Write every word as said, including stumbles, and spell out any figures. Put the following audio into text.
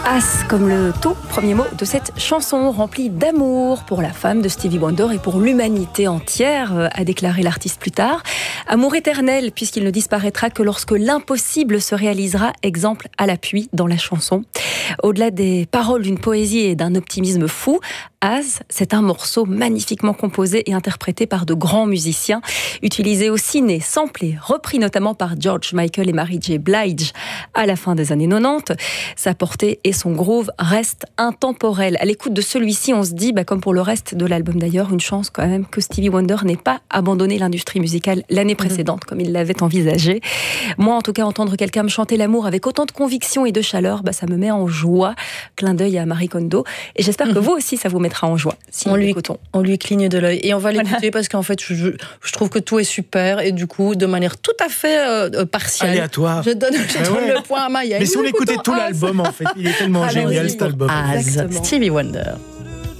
As comme le tout premier mot de cette chanson remplie d'amour pour la femme de Stevie Wonder et pour l'humanité entière, a déclaré l'artiste plus tard. Amour éternel puisqu'il ne disparaîtra que lorsque l'impossible se réalisera, exemple à l'appui dans la chanson. Au-delà des paroles d'une poésie et d'un optimisme fou, As, c'est un morceau magnifiquement composé et interprété par de grands musiciens, utilisé au ciné, samplé, repris notamment par George Michael et Mary J. Blige à la fin des années quatre-vingt-dix. Sa portée et son groove restent intemporels. À l'écoute de celui-ci, on se dit, bah, comme pour le reste de l'album d'ailleurs, une chance quand même que Stevie Wonder n'ait pas abandonné l'industrie musicale l'année précédente, mmh. comme il l'avait envisagé. Moi, en tout cas, entendre quelqu'un me chanter l'amour avec autant de conviction et de chaleur, bah, ça me met en joie. Clin d'œil à Marie Kondo. Et j'espère mmh. que vous aussi, ça vous mettra en joie. Si on, lui, on lui cligne de l'œil. Et on va l'écouter voilà. parce qu'en fait, je, je trouve que tout est super. Et du coup, de manière tout à fait euh, partielle. Aléatoire. Je donne, je donne ouais. le point à Maya. Mais si on écoutait tout l'album, en fait, il est tellement ah, génial oui. cet album. As, Stevie Wonder.